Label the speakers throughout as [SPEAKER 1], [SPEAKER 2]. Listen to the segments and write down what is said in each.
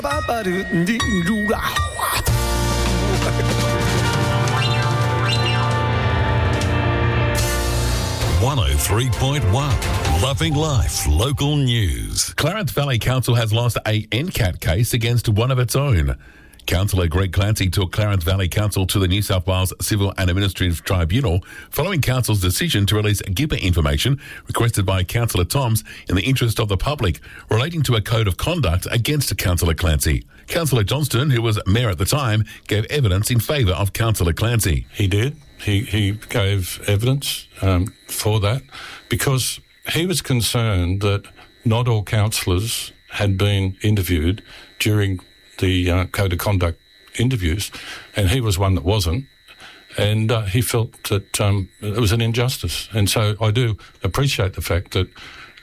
[SPEAKER 1] .1 Loving Life Local News. Clarence Valley Council has lost a NCAT case against one of its own. Councillor Greg Clancy took Clarence Valley Council to the New South Wales Civil and Administrative Tribunal following Council's decision to release GIPA information requested by Councillor Toms in the interest of the public relating to a code of conduct against Councillor Clancy. Councillor Johnston, who was mayor at the time, gave evidence in favour of Councillor Clancy.
[SPEAKER 2] He did. He gave evidence for that because he was concerned that not all councillors had been interviewed during the Code of Conduct interviews, and he was one that wasn't, and he felt that it was an injustice. And so I do appreciate the fact that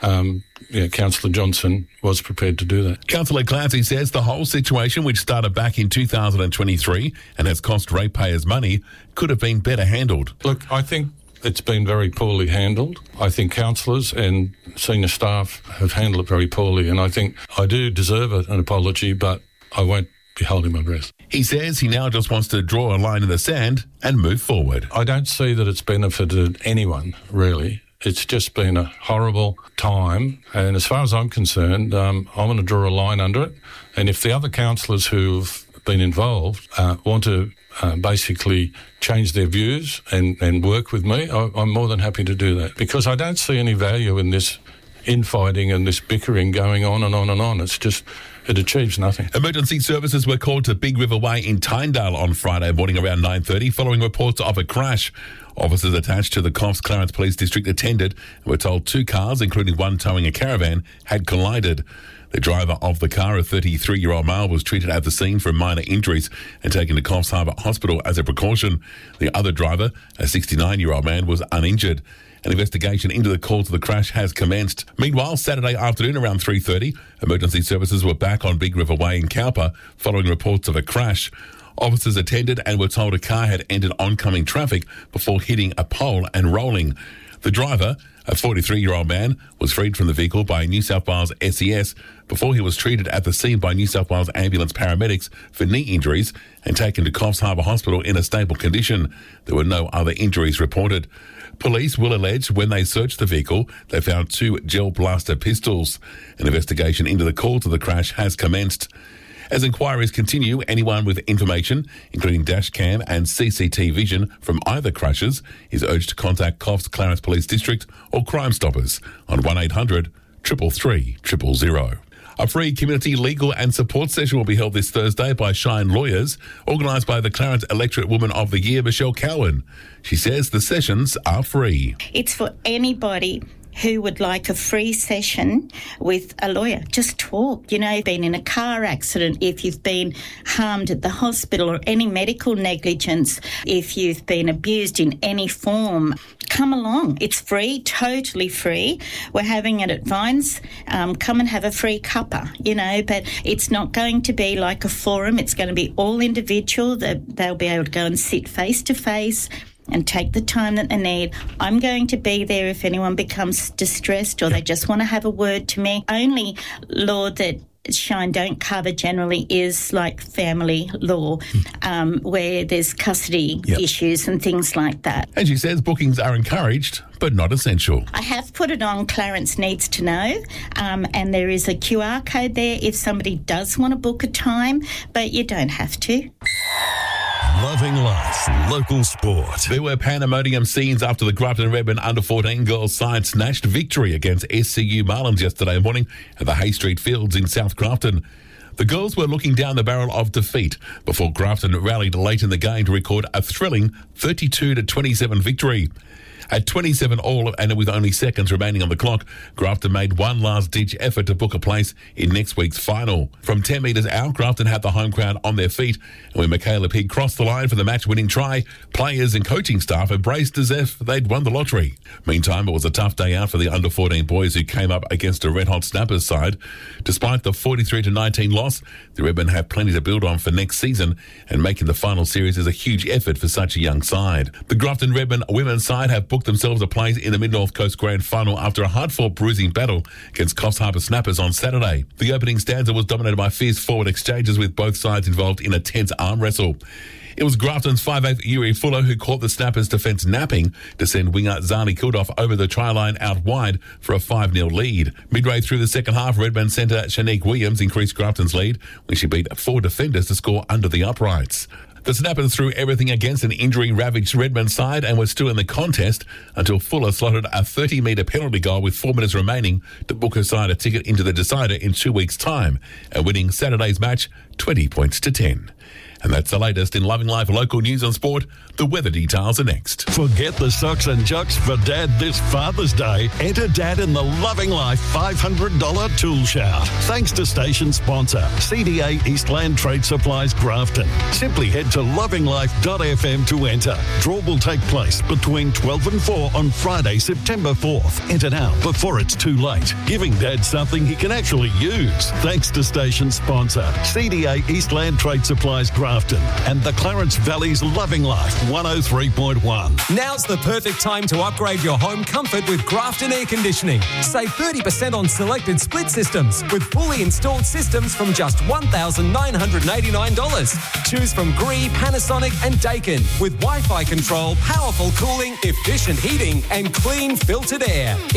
[SPEAKER 2] Councillor Johnson was prepared to do that.
[SPEAKER 1] Councillor Clancy says the whole situation, which started back in 2023 and has cost ratepayers money, could have been better handled.
[SPEAKER 2] Look, I think it's been very poorly handled. I think councillors and senior staff have handled it very poorly, and I think I do deserve an apology, but I won't be holding my breath.
[SPEAKER 1] He says he now just wants to draw a line in the sand and move forward.
[SPEAKER 2] I don't see that it's benefited anyone, really. It's just been a horrible time, and as far as I'm concerned, I'm going to draw a line under it. And if the other councillors who've been involved want to basically change their views and work with me, I'm more than happy to do that, because I don't see any value in this infighting and this bickering going on and on and on. It's just, it achieves nothing.
[SPEAKER 1] Emergency services were called to Big River Way in Tynedale on Friday morning around 9:30 following reports of a crash. Officers attached to the Coffs Clarence Police District attended and were told two cars, including one towing a caravan, had collided. The driver of the car, a 33-year-old male, was treated at the scene for minor injuries and taken to Coffs Harbour Hospital as a precaution. The other driver, a 69-year-old man, was uninjured. An investigation into the cause of the crash has commenced. Meanwhile, Saturday afternoon around 3:30, emergency services were back on Big River Way in Cowper following reports of a crash. Officers attended and were told a car had entered oncoming traffic before hitting a pole and rolling. The driver, a 43-year-old man, was freed from the vehicle by New South Wales SES before he was treated at the scene by New South Wales ambulance paramedics for knee injuries and taken to Coffs Harbour Hospital in a stable condition. There were no other injuries reported. Police will allege when they searched the vehicle, they found two gel blaster pistols. An investigation into the cause of the crash has commenced. As inquiries continue, anyone with information, including dash cam and CCTV vision from either crashes, is urged to contact Coffs Clarence Police District or Crime Stoppers on 1800 333 000. A free community legal and support session will be held this Thursday by Shine Lawyers, organised by the Clarence Electorate Woman of the Year, Michelle Cowan. She says the sessions are free.
[SPEAKER 3] It's for anybody who would like a free session with a lawyer. Just talk. You know, been in a car accident, if you've been harmed at the hospital or any medical negligence, if you've been abused in any form, come along. It's free, totally free. We're having it at Vines. Come and have a free cuppa, you know, but it's not going to be like a forum. It's going to be all individual. They'll be able to go and sit face to face and take the time that they need. I'm going to be there if anyone becomes distressed or they just want to have a word to me. Only law that Shine don't cover generally is like family law, where there's custody issues and things like that.
[SPEAKER 1] And she says bookings are encouraged, but not essential.
[SPEAKER 3] I have put it on Clarence Needs to Know, and there is a QR code there if somebody does want to book a time, but you don't have to.
[SPEAKER 1] Loving life, local sport. There were pandemonium scenes after the Grafton Redmond under-14 girls side snatched victory against SCU Marlins yesterday morning at the Hay Street Fields in South Grafton. The girls were looking down the barrel of defeat before Grafton rallied late in the game to record a thrilling 32-27 victory. At 27 all and with only seconds remaining on the clock, Grafton made one last-ditch effort to book a place in next week's final. From 10 metres out, Grafton had the home crowd on their feet, and when Michaela Pigg crossed the line for the match-winning try, players and coaching staff embraced as if they'd won the lottery. Meantime, it was a tough day out for the under-14 boys who came up against a red-hot Snappers side. Despite the 43-19 loss, the Redmen have plenty to build on for next season, and making the final series is a huge effort for such a young side. The Grafton Redmen women's side have booked booked themselves a place in the Mid-North Coast Grand Final after a hard-fought bruising battle against Coffs Harbour Snappers on Saturday. The opening stanza was dominated by fierce forward exchanges with both sides involved in a tense arm wrestle. It was Grafton's 5'8" Yuri Fuller who caught the Snappers' defence napping to send winger Zani Kildoff over the try line out wide for a 5-0 lead. Midway through the second half, Redmond centre Shanique Williams increased Grafton's lead when she beat 4 defenders to score under the uprights. The Snappers threw everything against an injury-ravaged Redmond side and were still in the contest until Fuller slotted a 30-metre penalty goal with 4 minutes remaining to book her side a ticket into the decider in 2 weeks' time, and winning Saturday's match 20 points to 10. And that's the latest in Loving Life local news and sport. The weather details are next.
[SPEAKER 4] Forget the socks and jocks for Dad this Father's Day. Enter Dad in the Loving Life $500 tool shout. Thanks to station sponsor, CDA Eastland Trade Supplies Grafton. Simply head to lovinglife.fm to enter. Draw will take place between 12 and 4 on Friday, September 4th. Enter now before it's too late. Giving Dad something he can actually use. Thanks to station sponsor, CDA Eastland Trade Supplies Grafton and the Clarence Valley's Loving Life 103.1.
[SPEAKER 5] Now's the perfect time to upgrade your home comfort with Grafton Air Conditioning. Save 30% on selected split systems with fully installed systems from just $1,989. Choose from Gree, Panasonic and Daikin with Wi-Fi control, powerful cooling, efficient heating and clean filtered air.